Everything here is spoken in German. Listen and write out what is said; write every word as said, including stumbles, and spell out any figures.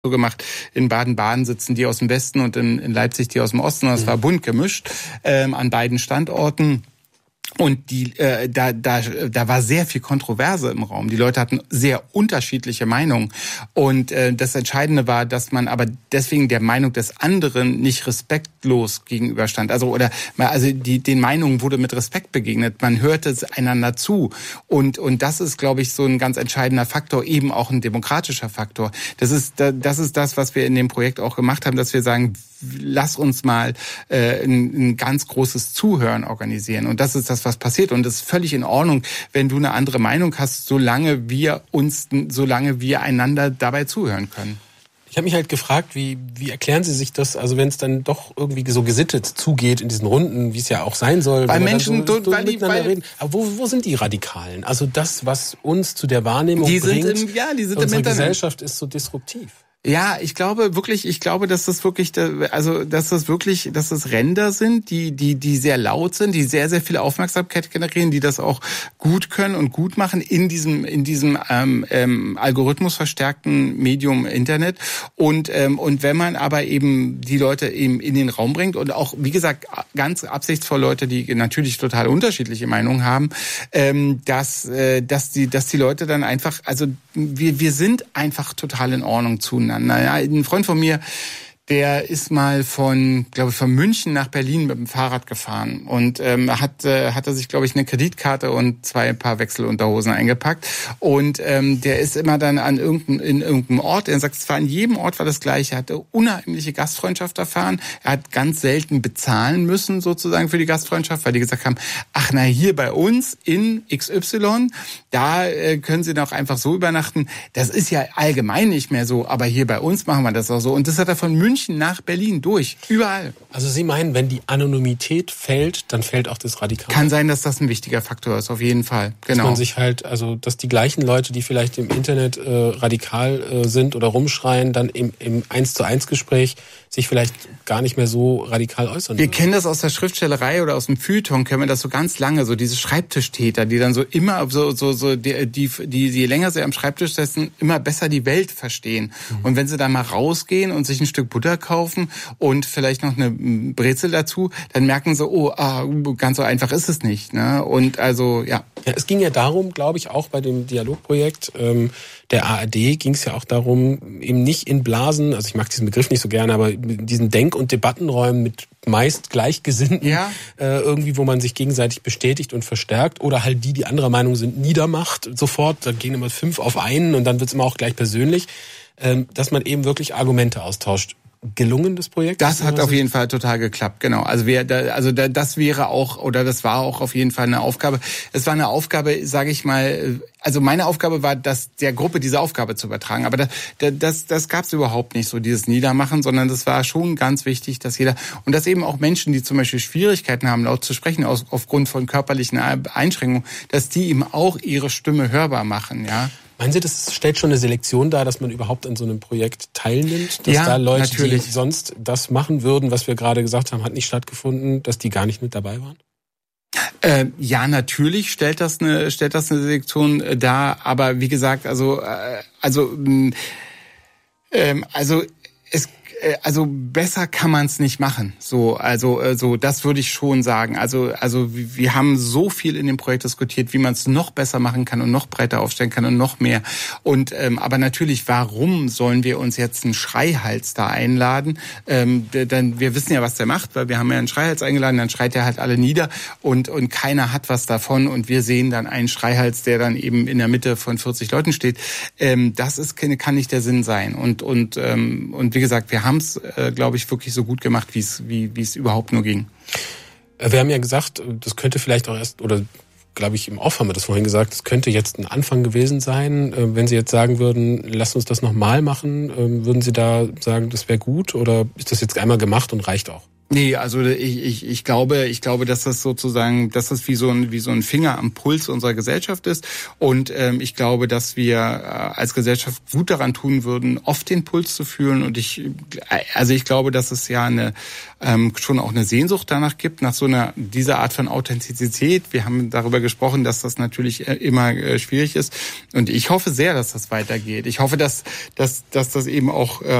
so gemacht. In Baden-Baden sitzen die aus dem Westen und in, in Leipzig die aus dem Osten. Das war bunt gemischt ähm, an beiden Standorten. Und die, äh, da, da, da war sehr viel Kontroverse im Raum. Die Leute hatten sehr unterschiedliche Meinungen. Und äh, das Entscheidende war, dass man aber deswegen der Meinung des anderen nicht respektlos gegenüberstand. Also oder also die den Meinungen wurde mit Respekt begegnet. Man hörte einander zu. Und und das ist, glaube ich, so ein ganz entscheidender Faktor, eben auch ein demokratischer Faktor. Das ist das ist das, was wir in dem Projekt auch gemacht haben, dass wir sagen, lass uns mal äh, ein, ein ganz großes Zuhören organisieren. Und das ist das, was passiert. Und es ist völlig in Ordnung, wenn du eine andere Meinung hast, solange wir uns, solange wir einander dabei zuhören können. Ich habe mich halt gefragt, wie wie erklären Sie sich das, also wenn es dann doch irgendwie so gesittet zugeht in diesen Runden, wie es ja auch sein soll. Weil Menschen, so, so weil die, weil reden. Aber wo, wo sind die Radikalen? Also das, was uns zu der Wahrnehmung die bringt, sind im, ja, die sind unsere im Internet. Gesellschaft ist so disruptiv. Ja, ich glaube wirklich, ich glaube, dass das wirklich, also dass das wirklich, dass das Ränder sind, die die die sehr laut sind, die sehr sehr viel Aufmerksamkeit generieren, die das auch gut können und gut machen in diesem in diesem ähm, ähm, Algorithmus verstärkten Medium Internet. Und ähm, und wenn man aber eben die Leute eben in den Raum bringt und auch wie gesagt ganz absichtsvoll Leute, die natürlich total unterschiedliche Meinungen haben, ähm, dass äh, dass die dass die Leute dann einfach, also wir wir sind einfach total in Ordnung zueinander. Naja, ein Freund von mir, der ist mal von, glaube ich, von München nach Berlin mit dem Fahrrad gefahren und ähm, hat äh, hatte sich, glaube ich, eine Kreditkarte und zwei Paar Wechselunterhosen eingepackt und ähm, der ist immer dann an irgendein, in irgendeinem Ort, er sagt, es war in jedem Ort war das Gleiche, er hatte unheimliche Gastfreundschaft erfahren, er hat ganz selten bezahlen müssen sozusagen für die Gastfreundschaft, weil die gesagt haben, ach na, hier bei uns in X Y, da äh, können Sie doch einfach so übernachten, das ist ja allgemein nicht mehr so, aber hier bei uns machen wir das auch so und das hat er von München nach Berlin durch, überall. Also Sie meinen, wenn die Anonymität fällt, dann fällt auch das Radikal? Kann sein, dass das ein wichtiger Faktor ist, auf jeden Fall. Genau. Dass man sich halt, also dass die gleichen Leute, die vielleicht im Internet äh, radikal äh, sind oder rumschreien, dann im im eins zu eins Gespräch sich vielleicht gar nicht mehr so radikal äußern. Wir würden. kennen das aus der Schriftstellerei oder aus dem Feuilleton, kennen wir das so ganz lange, so diese Schreibtischtäter, die dann so immer so so so die die, die je länger sie am Schreibtisch sitzen, immer besser die Welt verstehen. Mhm. Und wenn sie dann mal rausgehen und sich ein Stück Butter kaufen und vielleicht noch eine Brezel dazu, dann merken sie, oh, ah, ganz so einfach ist es nicht. Ne? Und also, ja. ja. Es ging ja darum, glaube ich, auch bei dem Dialogprojekt ähm, der A R D ging es ja auch darum, eben nicht in Blasen, also ich mag diesen Begriff nicht so gerne, aber in diesen Denk- und Debattenräumen mit meist Gleichgesinnten, ja. äh, irgendwie, wo man sich gegenseitig bestätigt und verstärkt oder halt die, die anderer Meinung sind, niedermacht sofort, da gehen immer fünf auf einen und dann wird es immer auch gleich persönlich, ähm, dass man eben wirklich Argumente austauscht. Gelungen, das Projekt? Das hat auf jeden Fall total geklappt, genau. Also wir, also das wäre auch, oder das war auch auf jeden Fall eine Aufgabe. Es war eine Aufgabe, sage ich mal, also meine Aufgabe war, das der Gruppe diese Aufgabe zu übertragen. Aber das, das, das gab es überhaupt nicht so, dieses Niedermachen, sondern das war schon ganz wichtig, dass jeder, und dass eben auch Menschen, die zum Beispiel Schwierigkeiten haben, laut zu sprechen, aus, aufgrund von körperlichen Einschränkungen, dass die eben auch ihre Stimme hörbar machen, ja. Meinen Sie, das stellt schon eine Selektion dar, dass man überhaupt an so einem Projekt teilnimmt? Dass ja, da Leute, natürlich. die sonst das machen würden, was wir gerade gesagt haben, hat nicht stattgefunden, dass die gar nicht mit dabei waren? Äh, ja, natürlich stellt das eine stellt das eine Selektion dar, aber wie gesagt, also äh, also ähm, also es also besser kann man es nicht machen. So, also so, das würde ich schon sagen. Also also wir haben so viel in dem Projekt diskutiert, wie man es noch besser machen kann und noch breiter aufstellen kann und noch mehr. Und ähm, aber natürlich, warum sollen wir uns jetzt einen Schreihals da einladen? Ähm, denn wir wissen ja, was der macht, weil wir haben ja einen Schreihals eingeladen, dann schreit er halt alle nieder und und keiner hat was davon und wir sehen dann einen Schreihals, der dann eben in der Mitte von vierzig Leuten steht. Ähm, das ist kann nicht der Sinn sein. Und und ähm, und wie gesagt, wir haben haben es, äh, glaube ich, wirklich so gut gemacht, wie es wie wie es überhaupt nur ging. Wir haben ja gesagt, das könnte vielleicht auch erst, oder glaube ich, im Off haben wir das vorhin gesagt, das könnte jetzt ein Anfang gewesen sein. Wenn Sie jetzt sagen würden, lass uns das nochmal machen, würden Sie da sagen, das wäre gut oder ist das jetzt einmal gemacht und reicht auch? Nee, also ich, ich, ich glaube, ich glaube, dass das sozusagen, dass das wie so ein wie so ein Finger am Puls unserer Gesellschaft ist. Und ähm, ich glaube, dass wir äh, als Gesellschaft gut daran tun würden, oft den Puls zu fühlen. Und ich, also ich glaube, dass es ja eine ähm, schon auch eine Sehnsucht danach gibt, nach so einer dieser Art von Authentizität. Wir haben darüber gesprochen, dass das natürlich immer äh, schwierig ist. Und ich hoffe sehr, dass das weitergeht. Ich hoffe, dass dass dass das eben auch äh,